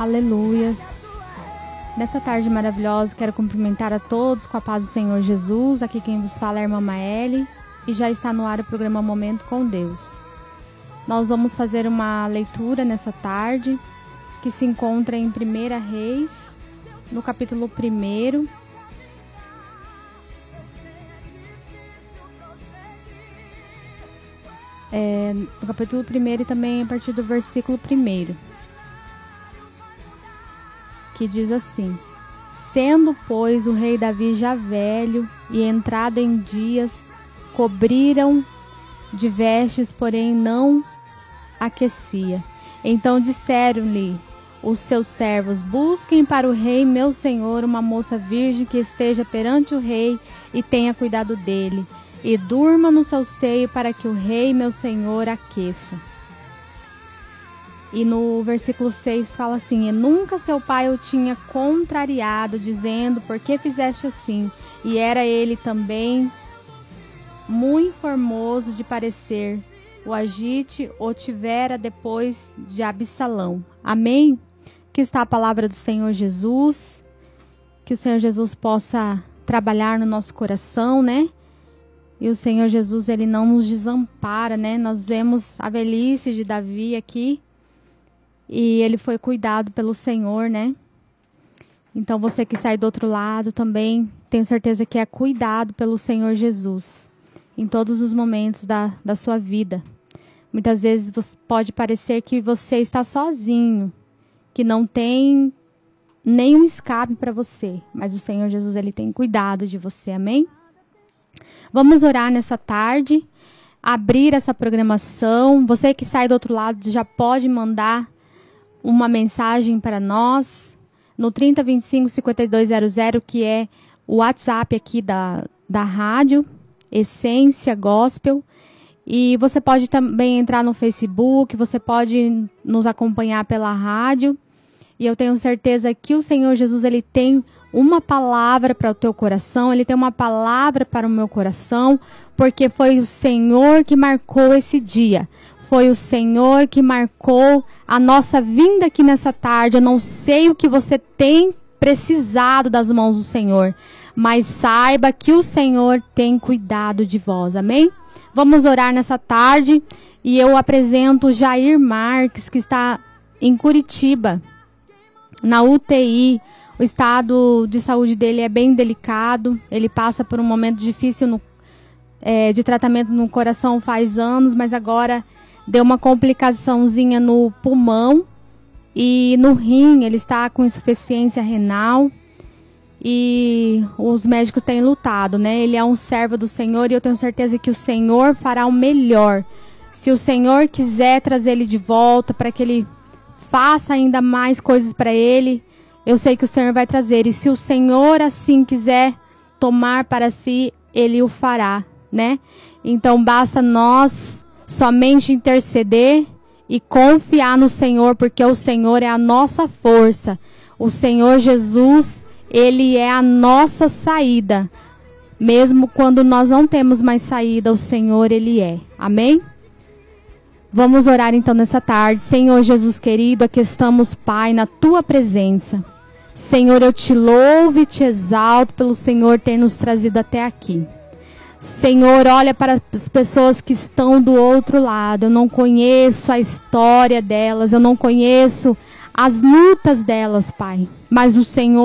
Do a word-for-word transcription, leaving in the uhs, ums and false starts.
Aleluias. Nessa tarde maravilhosa, quero cumprimentar a todos com a paz do Senhor Jesus. Aqui quem vos fala é a irmã Maeli e já está no ar o programa Momento com Deus. Nós vamos fazer uma leitura nessa tarde que se encontra em primeira Reis, no capítulo primeiro. É, no capítulo primeiro e também a partir do versículo primeiro. Que diz assim: Sendo, pois, o rei Davi já velho e entrado em dias, cobriram de vestes, porém não aquecia. Então disseram-lhe os seus servos: Busquem para o rei meu senhor uma moça virgem que esteja perante o rei e tenha cuidado dele, e durma no seu seio, para que o rei meu senhor aqueça. E no versículo seis fala assim: E nunca seu pai o tinha contrariado, dizendo: Por que fizeste assim? E era ele também muito formoso de parecer. O agite o tivera depois de Absalão. Amém? Que está a palavra do Senhor Jesus. Que o Senhor Jesus possa trabalhar no nosso coração, né? E o Senhor Jesus, ele não nos desampara, né? Nós vemos a velhice de Davi aqui. E ele foi cuidado pelo Senhor, né? Então você que sai do outro lado também, tenho certeza que é cuidado pelo Senhor Jesus. Em todos os momentos da, da sua vida. Muitas vezes você, pode parecer que você está sozinho. Que não tem nenhum escape para você. Mas o Senhor Jesus, ele tem cuidado de você, amém? Vamos orar nessa tarde. Abrir essa programação. Você que sai do outro lado já pode mandar uma mensagem para nós no trinta, vinte e cinco, cinquenta e dois zero zero, que é o WhatsApp aqui da, da rádio Essência Gospel. E você pode também entrar no Facebook, você pode nos acompanhar pela rádio. E eu tenho certeza que o Senhor Jesus, ele tem uma palavra para o teu coração, ele tem uma palavra para o meu coração, porque foi o Senhor que marcou esse dia. Foi o Senhor que marcou a nossa vinda aqui nessa tarde. Eu não sei o que você tem precisado das mãos do Senhor, mas saiba que o Senhor tem cuidado de vós, amém? Vamos orar nessa tarde e eu apresento Jair Marques, que está em Curitiba, na U T I. O estado de saúde dele é bem delicado, ele passa por um momento difícil no, é, de tratamento no coração faz anos, mas agora deu uma complicaçãozinha no pulmão e no rim, ele está com insuficiência renal e os médicos têm lutado, né? Ele é um servo do Senhor e eu tenho certeza que o Senhor fará o melhor. Se o Senhor quiser trazer ele de volta para que ele faça ainda mais coisas para ele, eu sei que o Senhor vai trazer. E se o Senhor assim quiser tomar para si, ele o fará, né? Então basta nós somente interceder e confiar no Senhor, porque o Senhor é a nossa força. O Senhor Jesus, ele é a nossa saída. Mesmo quando nós não temos mais saída, o Senhor, ele é. Amém? Vamos orar então nessa tarde. Senhor Jesus querido, aqui estamos, Pai, na tua presença. Senhor, eu te louvo e te exalto pelo Senhor ter nos trazido até aqui. Senhor, olha para as pessoas que estão do outro lado. Eu não conheço a história delas, eu não conheço as lutas delas, Pai. Mas o Senhor